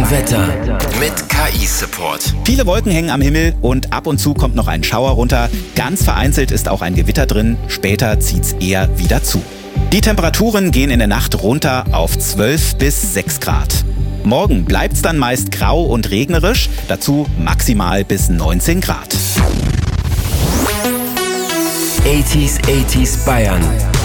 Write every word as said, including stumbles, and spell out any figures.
Wetter mit K I-Support. Viele Wolken hängen am Himmel und ab und zu kommt noch ein Schauer runter. Ganz vereinzelt ist auch ein Gewitter drin, später zieht's eher wieder zu. Die Temperaturen gehen in der Nacht runter auf zwölf bis sechs Grad. Morgen bleibt's dann meist grau und regnerisch, dazu maximal bis neunzehn Grad. achtziger, achtziger Bayern.